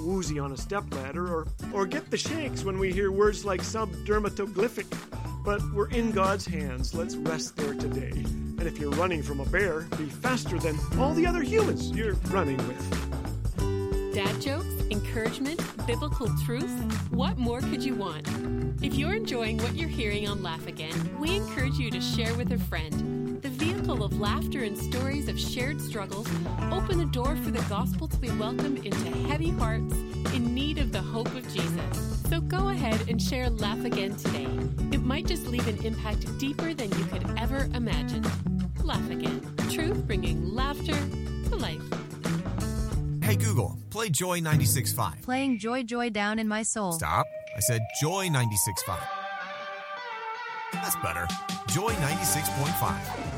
woozy on a stepladder or get the shakes when we hear words like subdermatoglyphic. But we're in God's hands. Let's rest there today. And if you're running from a bear, be faster than all the other humans you're running with. Dad jokes, encouragement, biblical truth. What more could you want? If you're enjoying what you're hearing on Laugh Again, we encourage you to share with a friend. The vehicle of laughter and stories of shared struggles open the door for the gospel to be welcomed into heavy hearts in need of the hope of Jesus. So go ahead and share Laugh Again today. It might just leave an impact deeper than you could ever imagine. Laugh Again. Truth bringing laughter to life. Hey Google, play Joy 96.5. Playing Joy Joy down in my soul. Stop. I said Joy 96.5. That's better. Joy 96.5.